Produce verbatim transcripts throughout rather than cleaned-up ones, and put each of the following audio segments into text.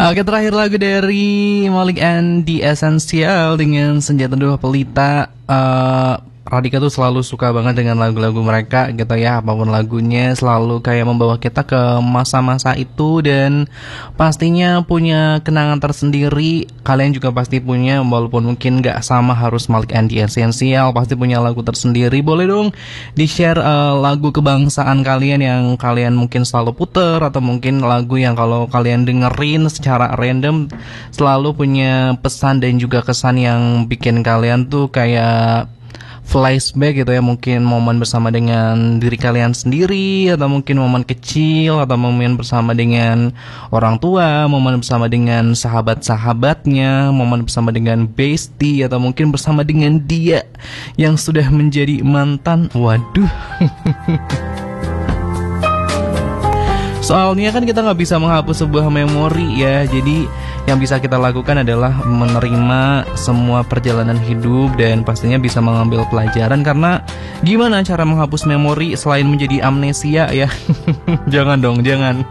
Oke, terakhir lagu dari Malik and The Essential dengan Senja Teduh Pelita. uh, Radika tuh selalu suka banget dengan lagu-lagu mereka gitu ya. Apapun lagunya selalu kayak membawa kita ke masa-masa itu. Dan pastinya punya kenangan tersendiri. Kalian juga pasti punya, walaupun mungkin gak sama harus Malik and The Essential, pasti punya lagu tersendiri. Boleh dong di-share uh, lagu kebangsaan kalian yang kalian mungkin selalu puter, atau mungkin lagu yang kalau kalian dengerin secara random selalu punya pesan dan juga kesan yang bikin kalian tuh kayak flashback gitu ya. Mungkin momen bersama dengan diri kalian sendiri, atau mungkin momen kecil, atau momen bersama dengan orang tua, momen bersama dengan sahabat-sahabatnya, momen bersama dengan bestie, atau mungkin bersama dengan dia yang sudah menjadi mantan. Waduh. Soalnya kan kita gak bisa menghapus sebuah memori ya. Jadi yang bisa kita lakukan adalah menerima semua perjalanan hidup, dan pastinya bisa mengambil pelajaran. Karena gimana cara menghapus memori selain menjadi amnesia ya. Jangan dong, jangan.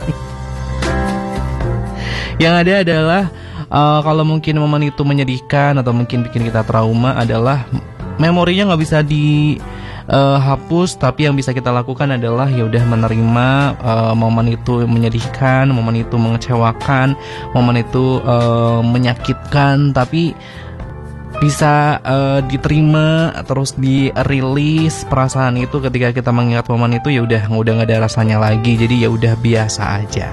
Yang ada adalah uh, kalau mungkin momen itu menyedihkan atau mungkin bikin kita trauma, adalah memorinya gak bisa di Uh, hapus, tapi yang bisa kita lakukan adalah ya udah menerima uh, momen itu menyedihkan, momen itu mengecewakan, momen itu uh, menyakitkan, tapi bisa uh, diterima, terus dirilis perasaan itu. Ketika kita mengingat momen itu, ya udah udah nggak ada rasanya lagi, jadi ya udah biasa aja.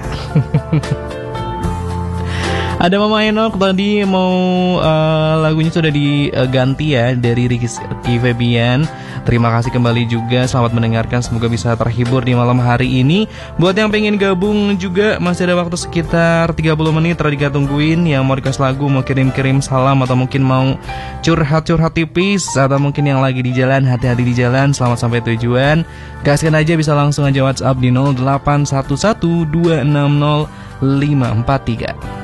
Ada Mama Enok tadi mau uh, lagunya sudah diganti ya dari Rizky Febian. Terima kasih kembali juga, selamat mendengarkan, semoga bisa terhibur di malam hari ini. Buat yang pengen gabung juga masih ada waktu sekitar tiga puluh menit, Radika tungguin. Yang mau request lagu, mau kirim-kirim salam, atau mungkin mau curhat-curhat tipis, atau mungkin yang lagi di jalan, hati-hati di jalan, selamat sampai tujuan. Gaskan aja, bisa langsung aja WhatsApp di nol delapan satu satu dua enam nol lima empat tiga.